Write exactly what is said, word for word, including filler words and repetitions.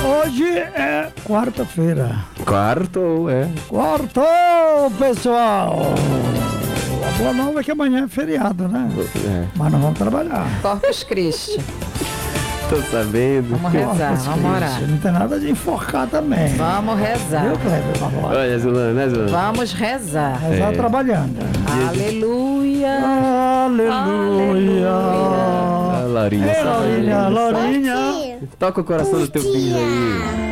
Hoje é quarta-feira. Quarto, é. Quartou, pessoal! A boa nova é que amanhã é feriado, né? É. Mas nós vamos trabalhar. Corpus Christi. Tô sabendo. Vamos rezar, Corpus vamos orar. Christi. Não tem nada de enforcar também. Vamos rezar. Viu, Kleber? Vamos lá. Olha, Zulana, né, Zulana? Vamos rezar. Rezar É. trabalhando. Aleluia. Aleluia. Ah, Laurinha. Ei, Laurinha, Laurinha. Toca o coração do teu filho aí.